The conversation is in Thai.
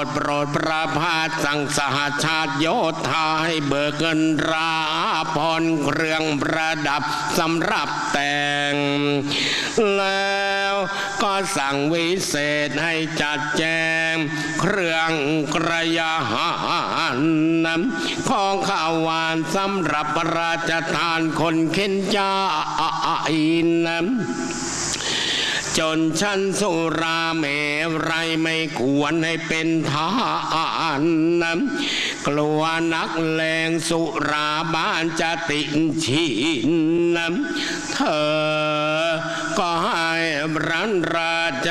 ดประพาสสั่งสหชาติโยธาให้เบิกเงินราพรเครื่องประดับสำหรับแต่งแล้วก็สั่งวิเศษให้จัดแจงเครื่องกระยาหารน้ำของข้าวหวานสำหรับพระราชทานคนเข็นจ้าน้ำจนชั้นสุราเมรัยไม่ควรให้เป็นทานน้ำกลัวนักเลงสุราบ้านจะติดชินน้ำเธอก็ให้รันราช